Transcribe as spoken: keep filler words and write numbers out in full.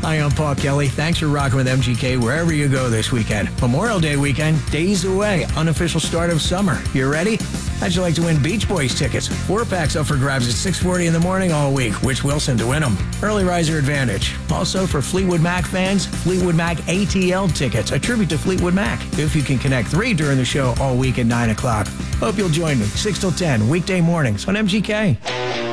Hi, I'm Paul Kelly. Thanks for rocking with M G K wherever you go this weekend. Memorial Day weekend, days away, unofficial start of summer. You ready? How'd you like to win Beach Boys tickets? Four packs up for grabs at six forty in the morning all week. Which Wilson to win them. Early riser advantage. Also for Fleetwood Mac fans, Fleetwood Mac A T L tickets, a tribute to Fleetwood Mac. If you can connect three during the show all week at nine o'clock. Hope you'll join me, six till ten, weekday mornings on M G K.